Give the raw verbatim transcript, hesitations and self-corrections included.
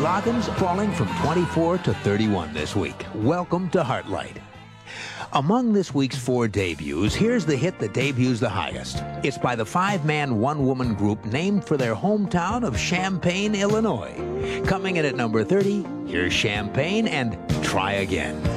Loggins falling from twenty-four to thirty-one this week. Welcome to Heartlight. Among this week's four debuts, here's the hit that debuts the highest. It's by the five-man, one-woman group named for their hometown of Champaign, Illinois. Coming in at number thirty, here's Champaign and Try Again.